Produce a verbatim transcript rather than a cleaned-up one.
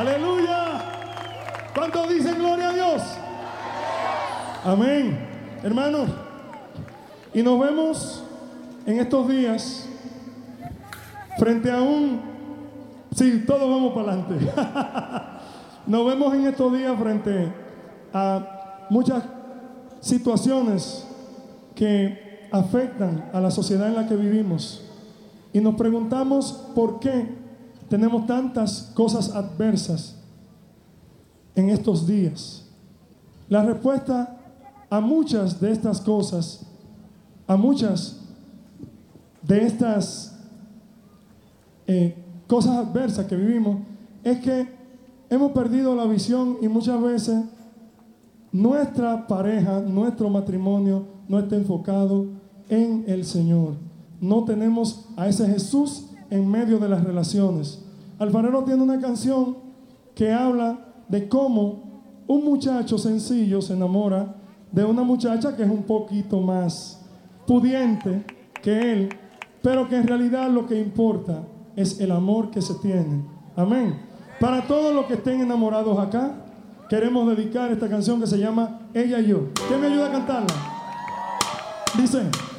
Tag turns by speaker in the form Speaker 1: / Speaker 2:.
Speaker 1: Aleluya. ¿Cuántos dicen gloria a Dios? Amén. Hermanos, y nos vemos en estos días frente a un... Sí, todos vamos para adelante. Nos vemos en estos días frente a muchas situaciones que afectan a la sociedad en la que vivimos. Y nos preguntamos por qué tenemos tantas cosas adversas en estos días. La respuesta a muchas de estas cosas, a muchas de estas eh, cosas adversas que vivimos, es que hemos perdido la visión y muchas veces nuestra pareja, nuestro matrimonio no está enfocado en el Señor. No tenemos a ese Jesús en medio de las relaciones. Alfarero tiene una canción que habla de cómo un muchacho sencillo se enamora de una muchacha que es un poquito más pudiente que él, pero que en realidad lo que importa es el amor que se tiene. Amén. Para todos los que estén enamorados acá, queremos dedicar esta canción que se llama Ella y Yo. ¿Quién me ayuda a cantarla? Dice...